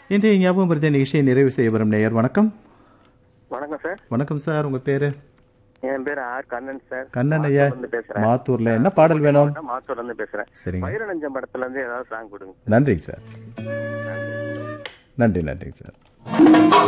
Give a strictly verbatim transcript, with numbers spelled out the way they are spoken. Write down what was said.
இன்றைய ஞாபகம் படுத்திய நிகழ்ச்சியை நிறைவு செய்ய வரும் நேயர். வணக்கம். வணக்கம் சார். வணக்கம் சார். உங்க பேரு? என் பேர் ஆர் கண்ணன் சார். கண்ணன் ஐயா, மாத்தூர்ல என்ன பாடல் வேணும்? மாத்தூர்ல இருந்து பேசுறேன். சரிங்க. வைரநஞ்சம் படத்துல இருந்து ஏதாவது சாங் கொடுங்க. நன்றிங்க சார். நன்றி நன்றிங்க சார்.